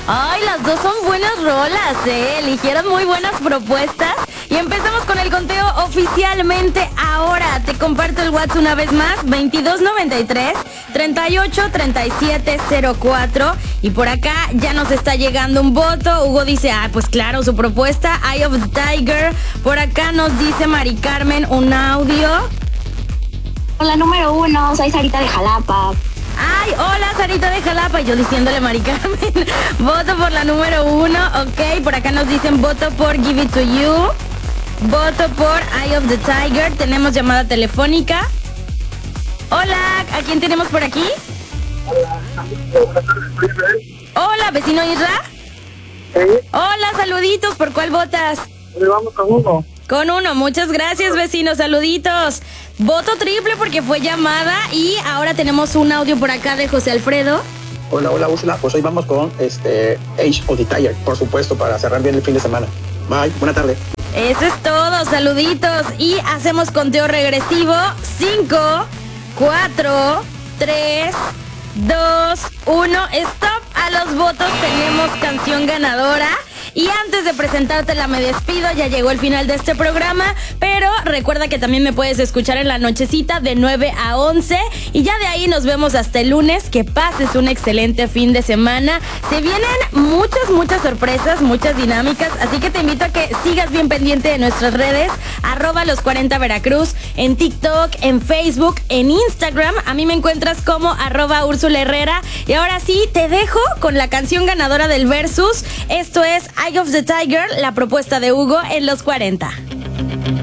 Ay, las dos son buenas rolas, eligieron muy buenas propuestas. Y empezamos con el conteo oficialmente ahora. Te comparto el WhatsApp una vez más, 2293-383704. Y por acá ya nos está llegando un voto. Hugo dice, pues claro, su propuesta, Eye of the Tiger. Por acá nos dice Mari Carmen un audio. Hola, número 1, soy Sarita de Jalapa. Ay, hola Sarita de Jalapa, yo diciéndole Mari Carmen. Voto por la número 1, ok. Por acá nos dicen voto por Give It To You. Voto por Eye of the Tiger. Tenemos llamada telefónica. Hola, ¿a quién tenemos por aquí? Hola, vecino Isra. Sí. Hola, saluditos, ¿por cuál votas? Vamos con uno. Con uno, muchas gracias vecino, saluditos. Voto triple porque fue llamada y ahora tenemos un audio por acá de José Alfredo. Hola, Úrsula, pues hoy vamos con Age of the Tiger, por supuesto, para cerrar bien el fin de semana. Bye, buena tarde. Eso es todo, saluditos. Y hacemos conteo regresivo. 5, 4, 3, 2, 1. Stop a los votos, tenemos canción ganadora. Y antes de presentártela me despido, ya llegó el final de este programa, pero recuerda que también me puedes escuchar en la nochecita de 9 a 11 y ya de ahí nos vemos hasta el lunes. Que pases un excelente fin de semana. Se vienen muchas sorpresas, muchas dinámicas, así que te invito a que sigas bien pendiente de nuestras redes, @los40 Veracruz, en TikTok, en Facebook, en Instagram. A mí me encuentras como @Úrsula Herrera. Y ahora sí, te dejo con la canción ganadora del Versus. Esto es Eye of the Tiger, la propuesta de Hugo en los 40.